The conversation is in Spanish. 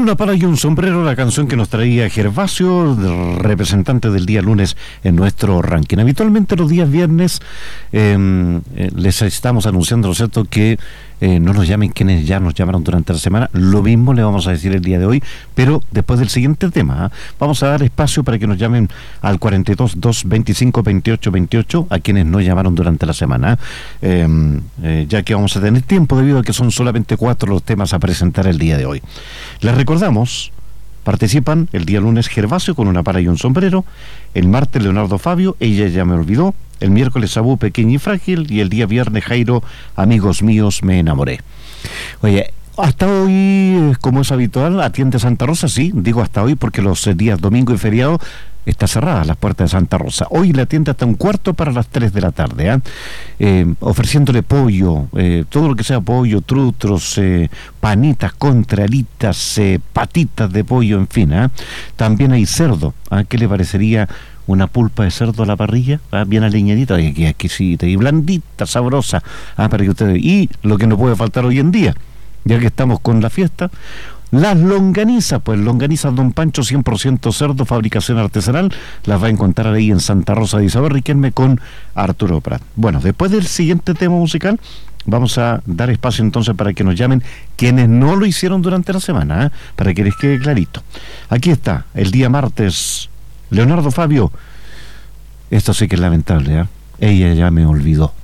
una pala y un sombrero, la canción que nos traía Gervasio, representante del día lunes en nuestro ranking. Habitualmente los días viernes les estamos anunciando, ¿no es cierto?, que no nos llamen quienes ya nos llamaron durante la semana. Lo mismo le vamos a decir el día de hoy, pero después del siguiente tema. Vamos a dar espacio para que nos llamen al 42-225-2828 a quienes no llamaron durante la semana, ya que vamos a tener tiempo debido a que son solamente 4 los temas a presentar el día de hoy. Les recordamos, participan el día lunes Gervasio con una pala y un sombrero, el martes Leonardo Fabio, ella ya me olvidó, el miércoles Sabú, Pequeña y Frágil, y el día viernes Jairo, Amigos Míos, Me Enamoré. Oye, hasta hoy, como es habitual, atiende Santa Rosa, sí, digo hasta hoy porque los días domingo y feriado está cerrada las puertas de Santa Rosa. Hoy la atiende hasta 1:15 para las 3 de la tarde, ofreciéndole pollo, todo lo que sea pollo, trutros, panitas, contralitas, patitas de pollo, en fin. También hay cerdo. ¿Qué le parecería una pulpa de cerdo a la parrilla? Bien aliñadita, que exquisita y blandita, sabrosa, para que ustedes... Y lo que no puede faltar hoy en día, ya que estamos con la fiesta, las longanizas, pues longanizas Don Pancho 100% cerdo, fabricación artesanal, las va a encontrar ahí en Santa Rosa de Isabel Riquelme con Arturo Prat. Bueno, después del siguiente tema musical, vamos a dar espacio entonces para que nos llamen quienes no lo hicieron durante la semana, para que les quede clarito. Aquí está, el día martes, Leonardo Fabio. Esto sí que es lamentable, ella ya me olvidó.